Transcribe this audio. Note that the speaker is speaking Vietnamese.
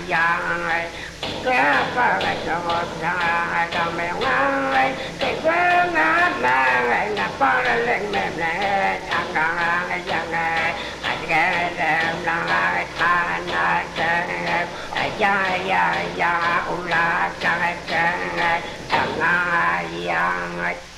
giang cái phải cho ra cho mình ngang cái quên ngã là con lên mềm này thằng càng giang này cái đêm là than cái ya ya ya ula cái thằng giang